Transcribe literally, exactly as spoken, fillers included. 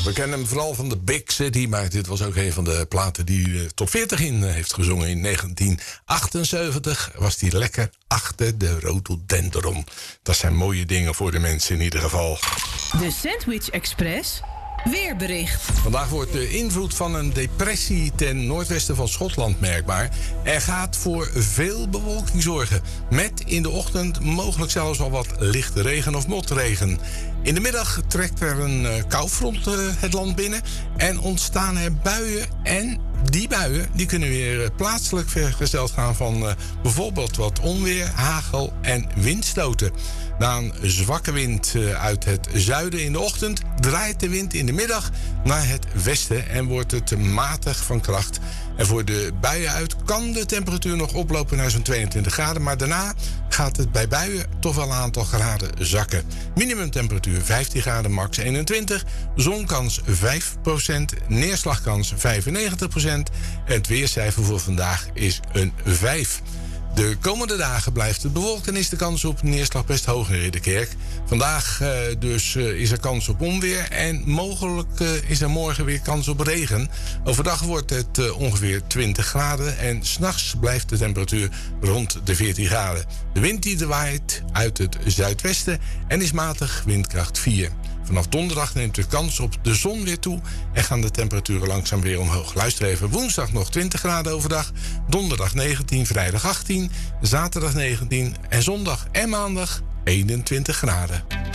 We kennen hem vooral van de Big City, maar dit was ook een van de platen die de top veertig in heeft gezongen. In negentien achtenzeventig was hij lekker achter de rhododendron. Dat zijn mooie dingen voor de mensen in ieder geval. De Sandwich Express. Weerbericht. Vandaag wordt de invloed van een depressie ten noordwesten van Schotland merkbaar. Er gaat voor veel bewolking zorgen. Met in de ochtend mogelijk zelfs al wat lichte regen of motregen. In de middag trekt er een uh, koufront uh, het land binnen. En ontstaan er buien. En die buien die kunnen weer uh, plaatselijk vergezeld gaan van uh, bijvoorbeeld wat onweer, hagel en windstoten. Na een zwakke wind uh, uit het zuiden in de ochtend draait de wind in de middag naar het westen en wordt het matig van kracht. En voor de buien uit kan de temperatuur nog oplopen naar zo'n tweeëntwintig graden. Maar daarna gaat het bij buien toch wel een aantal graden zakken. Minimumtemperatuur vijftien graden, max eenentwintig. Zonkans vijf procent, neerslagkans vijfennegentig procent. En het weercijfer voor vandaag is een vijf. De komende dagen blijft het bewolkt en is de kans op neerslag best hoog in Ridderkerk. Vandaag uh, dus uh, is er kans op onweer en mogelijk uh, is er morgen weer kans op regen. Overdag wordt het uh, ongeveer twintig graden en 's nachts blijft de temperatuur rond de veertien graden. De wind die waait uit het zuidwesten en is matig, windkracht vier. Vanaf donderdag neemt de kans op de zon weer toe en gaan de temperaturen langzaam weer omhoog. Luister even, woensdag nog twintig graden overdag, donderdag negentien, vrijdag achttien, zaterdag negentien en zondag en maandag eenentwintig graden.